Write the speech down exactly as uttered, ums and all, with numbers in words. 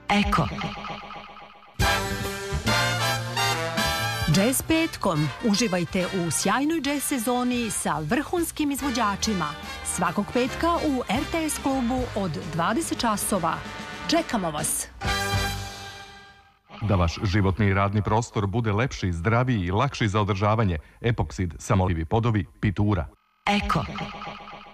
Eko. Jazz petkom. Uživajte u sjajnoj jazz sezoni sa vrhunskim izvođačima. Svakog petka u R T S klubu od dvadeset časova. Čekamo vas! Da vaš životni i radni prostor bude lepši, zdraviji i lakši za održavanje, Epoksid, samoljivi podovi, Pitura. Eko.